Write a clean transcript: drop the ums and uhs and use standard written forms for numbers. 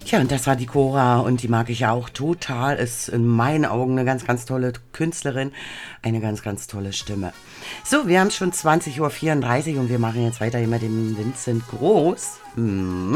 Ja, und das war die Cora und die mag ich ja auch total. Ist in meinen Augen eine ganz, ganz tolle Künstlerin. Eine ganz, ganz tolle Stimme. So, wir haben schon 20:34 Uhr und wir machen jetzt weiter hier mit dem Vincent Groß.